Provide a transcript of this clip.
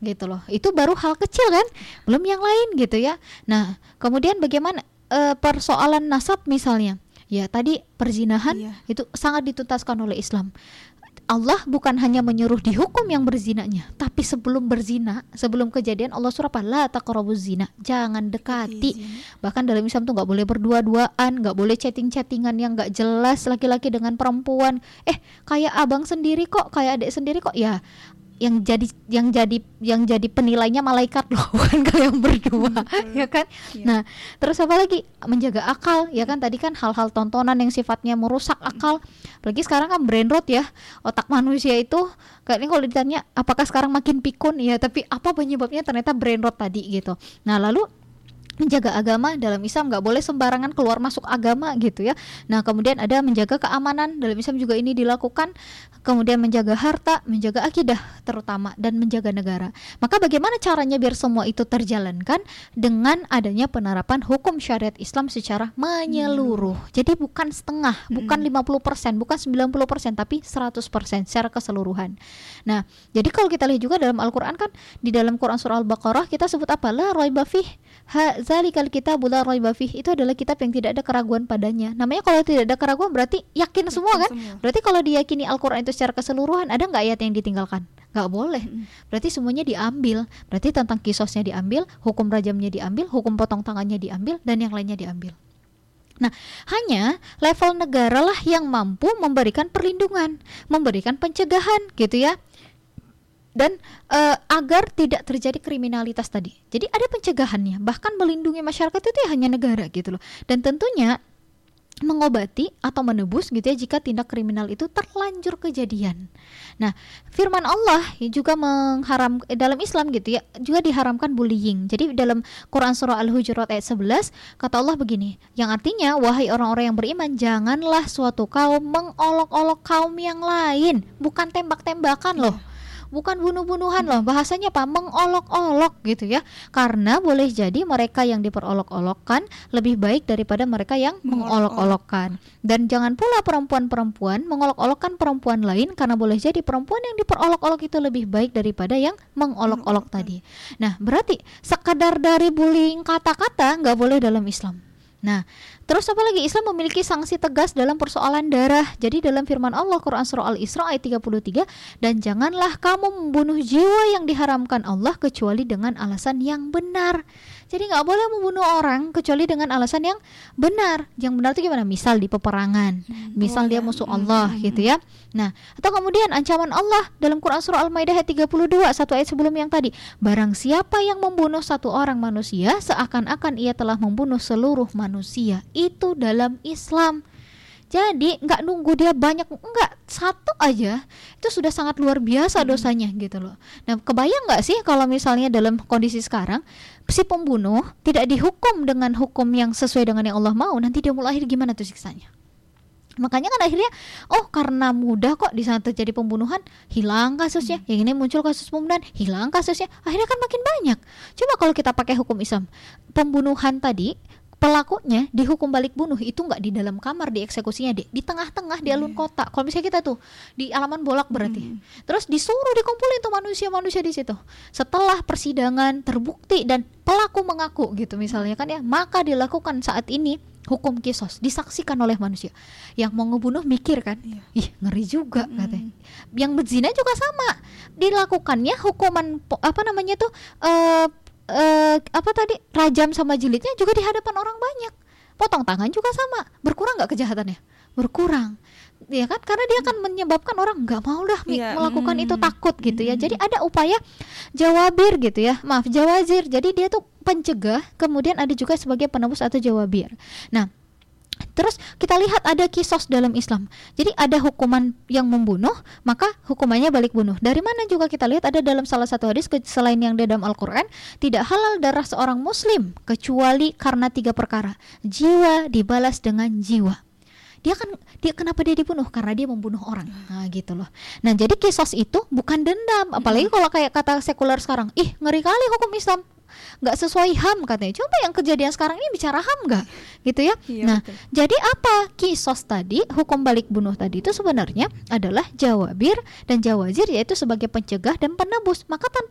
gitu loh. Itu baru hal kecil kan, belum yang lain gitu ya. Nah, kemudian bagaimana persoalan nasab misalnya? Ya, tadi perzinahan itu sangat dituntaskan oleh Islam. Allah bukan hanya menyuruh dihukum yang berzinanya, tapi sebelum berzina, sebelum kejadian Allah suruh apa? La taqrabuz zina, jangan dekati. Bahkan dalam Islam tuh nggak boleh berdua-duaan, nggak boleh chatting-chattingan yang nggak jelas laki-laki dengan perempuan. Kayak abang sendiri kok, kayak adik sendiri kok, ya yang jadi penilainya malaikat loh, bukan kalian berdua, ya kan? Nah, terus apa lagi? Menjaga akal, ya kan? Tadi kan hal-hal tontonan yang sifatnya merusak akal. Apalagi sekarang kan brainrot ya, otak manusia itu kayaknya kalau ditanya apakah sekarang makin pikun, ya tapi apa penyebabnya? Ternyata brainrot tadi gitu. Nah, lalu menjaga agama, dalam Islam nggak boleh sembarangan keluar masuk agama gitu ya. Nah, kemudian ada menjaga keamanan, dalam Islam juga ini dilakukan. Kemudian menjaga harta, menjaga akidah terutama, dan menjaga negara. Maka bagaimana caranya biar semua itu terjalankan? Dengan adanya penerapan hukum syariat Islam secara menyeluruh. Jadi bukan setengah, bukan 50%, bukan 90%, tapi 100% secara keseluruhan. Nah, jadi kalau kita lihat juga dalam Al-Quran kan, di dalam Quran surah Al-Baqarah kita sebut apa? La raiba fih, zalikal kitabul la raiba fih. Itu adalah kitab yang tidak ada keraguan padanya. Namanya kalau tidak ada keraguan berarti yakin semua kan? Berarti kalau diyakini Al-Quran itu secara keseluruhan, ada nggak ayat yang ditinggalkan? Nggak boleh. Berarti semuanya diambil. Berarti tentang kisosnya diambil, hukum rajamnya diambil, hukum potong tangannya diambil, dan yang lainnya diambil. Nah, hanya level negara lah yang mampu memberikan perlindungan, memberikan pencegahan gitu ya. Dan agar tidak terjadi kriminalitas tadi. Jadi ada pencegahannya, bahkan melindungi masyarakat itu ya hanya negara gitu loh. Dan tentunya mengobati atau menebus gitu ya jika tindak kriminal itu terlanjur kejadian. Nah, firman Allah juga dalam Islam gitu ya, juga diharamkan bullying. Jadi dalam Quran surah Al-Hujurat ayat 11 kata Allah begini, yang artinya wahai orang-orang yang beriman, janganlah suatu kaum mengolok-olok kaum yang lain, bukan tembak-tembakan loh. Bukan bunuh-bunuhan loh, bahasanya apa? Mengolok-olok gitu ya. Karena boleh jadi mereka yang diperolok-olokkan lebih baik daripada mereka yang mengolok-olokkan. Dan jangan pula perempuan-perempuan mengolok-olokkan perempuan lain, karena boleh jadi perempuan yang diperolok-olok itu lebih baik daripada yang mengolok-olok tadi. Nah, berarti sekadar dari bullying kata-kata nggak boleh dalam Islam. Nah, terus apa lagi? Islam memiliki sanksi tegas dalam persoalan darah. Jadi dalam firman Allah Quran surah Al-Isra ayat 33, dan janganlah kamu membunuh jiwa yang diharamkan Allah kecuali dengan alasan yang benar. Jadi nggak boleh membunuh orang kecuali dengan alasan yang benar. Yang benar itu gimana? Misal di peperangan, misal dia musuh Allah gitu ya. Nah, atau kemudian ancaman Allah dalam Quran surah Al-Maidah ayat 32, satu ayat sebelum yang tadi. Barang siapa yang membunuh satu orang manusia, seakan-akan ia telah membunuh seluruh manusia. Itu dalam Islam. Jadi nggak nunggu dia banyak, enggak, satu aja itu sudah sangat luar biasa dosanya gitu loh. Nah, kebayang nggak sih kalau misalnya dalam kondisi sekarang si pembunuh tidak dihukum dengan hukum yang sesuai dengan yang Allah mau, nanti dia mulai lahir gimana tuh siksanya? Makanya kan akhirnya, karena mudah kok di sana terjadi pembunuhan, hilang kasusnya. Yang ini muncul kasus pembunuhan, hilang kasusnya. Akhirnya kan makin banyak. Coba kalau kita pakai hukum Islam, pembunuhan tadi pelakunya dihukum balik bunuh itu nggak di dalam kamar dieksekusinya, di tengah-tengah di alun kota. Kalau misalnya kita tuh di alaman bolak berarti, terus disuruh dikumpulin tuh manusia-manusia di situ. Setelah persidangan terbukti dan pelaku mengaku gitu misalnya kan ya, maka dilakukan saat ini hukum kisos, disaksikan oleh manusia. Yang mau ngebunuh mikir kan, ih ngeri juga katanya. Yang berzina juga sama, dilakukannya hukuman rajam sama jilidnya juga di hadapan orang banyak. Potong tangan juga sama. Berkurang nggak kejahatannya? Berkurang, ya kan? Karena dia akan menyebabkan orang nggak mau dah melakukan itu, takut gitu ya. Jadi ada upaya jawabir gitu ya, jawazir. Jadi dia tuh pencegah, kemudian ada juga sebagai penebus atau jawabir. Nah, terus kita lihat ada kisos dalam Islam. Jadi ada hukuman yang membunuh, maka hukumannya balik bunuh. Dari mana juga kita lihat ada dalam salah satu hadis selain yang di dalam Al-Quran, tidak halal darah seorang muslim kecuali karena 3 perkara. Jiwa dibalas dengan jiwa. Dia kenapa dia dibunuh? Karena dia membunuh orang. Nah, gitu loh. Nah, jadi kisos itu bukan dendam. Apalagi kalau kayak kata sekuler sekarang, ih ngeri kali hukum Islam, nggak sesuai HAM katanya. Coba yang kejadian sekarang ini bicara HAM nggak? Gitu ya. Nah, betul. Jadi apa? Kisos tadi, hukum balik bunuh tadi itu sebenarnya adalah jawabir dan jawazir, yaitu sebagai pencegah dan penebus. Maka tanpa